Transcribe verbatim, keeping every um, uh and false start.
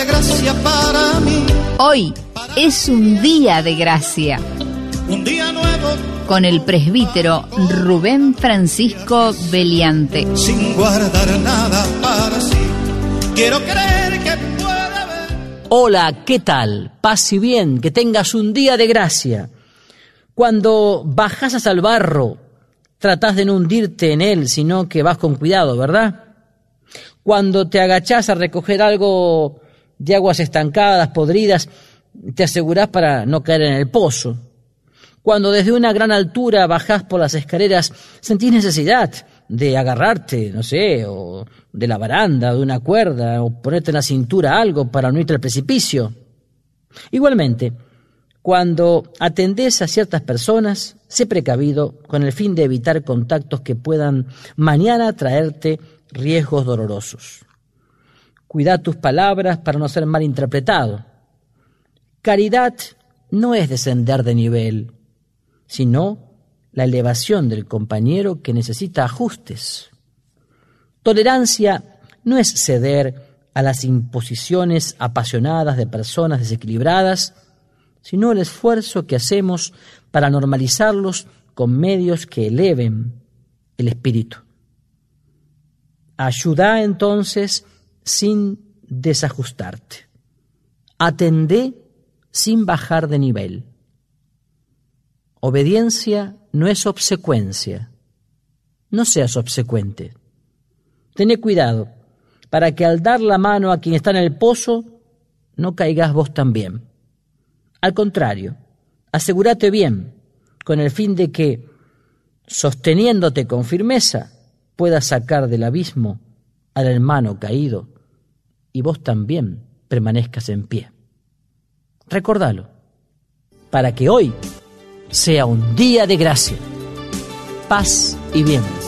Gracia para mí. Hoy es un día de gracia. Un día nuevo. Con el presbítero Rubén Francisco Beliante. Sin guardar nada para sí. Quiero creer que puede haber. Hola, ¿qué tal? Paz y bien, que tengas un día de gracia. Cuando bajas al barro, tratás de no hundirte en él, sino que vas con cuidado, ¿verdad? Cuando te agachás a recoger algo de aguas estancadas, podridas, te asegurás para no caer en el pozo. Cuando desde una gran altura bajás por las escaleras, sentís necesidad de agarrarte, no sé, o de la baranda, de una cuerda, o ponerte en la cintura algo para no irte al precipicio. Igualmente, cuando atendés a ciertas personas, sé precavido con el fin de evitar contactos que puedan mañana traerte riesgos dolorosos. Cuida tus palabras para no ser mal interpretado. Caridad no es descender de nivel, sino la elevación del compañero que necesita ajustes. Tolerancia no es ceder a las imposiciones apasionadas de personas desequilibradas, sino el esfuerzo que hacemos para normalizarlos con medios que eleven el espíritu. Ayuda entonces sin desajustarte. Atendé sin bajar de nivel. Obediencia no es obsecuencia. No seas obsecuente. Tené cuidado para que al dar la mano a quien está en el pozo, no caigas vos también. Al contrario, asegúrate bien, con el fin de que, sosteniéndote con firmeza, puedas sacar del abismo al hermano caído y vos también permanezcas en pie. Recordalo, para que hoy sea un día de gracia, paz y bien.